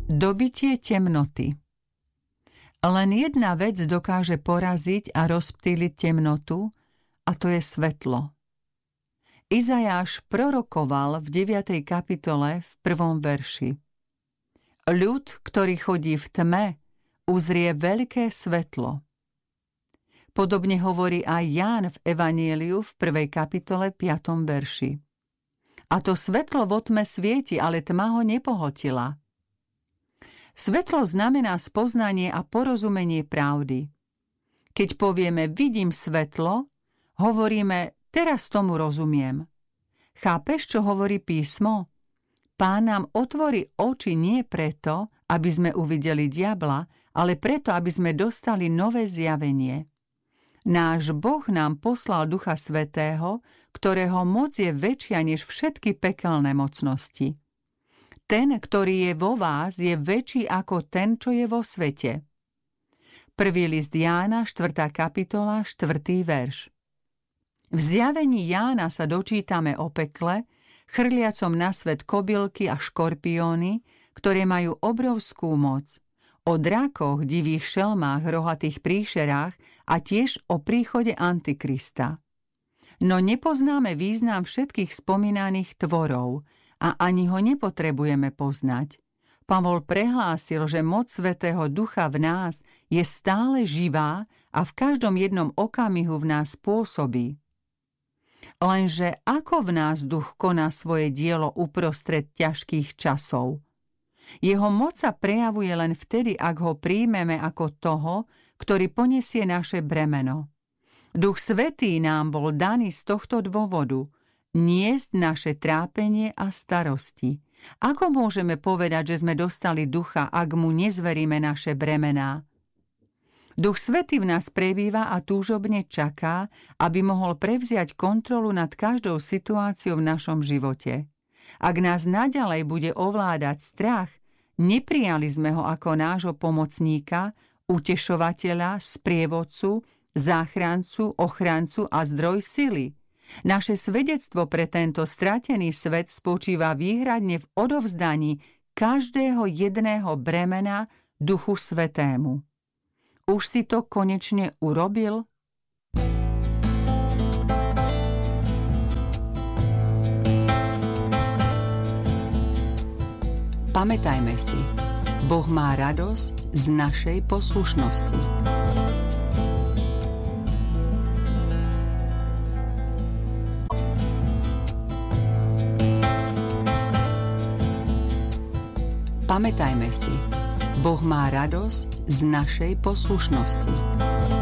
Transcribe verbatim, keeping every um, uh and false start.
Dobitie temnoty. Len jedna vec dokáže poraziť a rozptýliť temnotu, a to je svetlo. Izajáš prorokoval v deviatej kapitole v prvom verši. Ľud, ktorý chodí v tme, uzrie veľké svetlo. Podobne hovorí aj Ján v Evanjeliu v prvej kapitole piatom verši. A to svetlo vo tme svieti, ale tma ho nepohltila. Svetlo znamená spoznanie a porozumenie pravdy. Keď povieme vidím svetlo, hovoríme teraz tomu rozumiem. Chápeš, čo hovorí písmo? Pán nám otvorí oči nie preto, aby sme uvideli diabla, ale preto, aby sme dostali nové zjavenie. Náš Boh nám poslal Ducha Svätého, ktorého moc je väčšia než všetky pekelné mocnosti. Ten, ktorý je vo vás, je väčší ako ten, čo je vo svete. Prvý list Jána, štvrtá kapitola, štvrtý verš. V zjavení Jána sa dočítame o pekle, chrliacom na svet kobylky a škorpióny, ktoré majú obrovskú moc, o drakoch, divých šelmách, rohatých príšerách a tiež o príchode Antikrista. No nepoznáme význam všetkých spomínaných tvorov, a ani ho nepotrebujeme poznať. Pavol prehlásil, že moc Svätého Ducha v nás je stále živá a v každom jednom okamihu v nás pôsobí. Lenže ako v nás Duch koná svoje dielo uprostred ťažkých časov? Jeho moc sa prejavuje len vtedy, ak ho príjmeme ako toho, ktorý poniesie naše bremeno. Duch Svätý nám bol daný z tohto dôvodu, niesť naše trápenie a starosti. Ako môžeme povedať, že sme dostali ducha, ak mu nezveríme naše bremená? Duch Svätý v nás prebýva a túžobne čaká, aby mohol prevziať kontrolu nad každou situáciou v našom živote. Ak nás naďalej bude ovládať strach, neprijali sme ho ako nášho pomocníka, utešovateľa, sprievodcu, záchrancu, ochrancu a zdroj sily. Naše svedectvo pre tento stratený svet spočíva výhradne v odovzdaní každého jedného bremena Duchu Svätému. Už si to konečne urobil? Pamätajme si, Boh má radosť z našej poslušnosti. Pamätajme si, Boh má radosť z našej poslušnosti.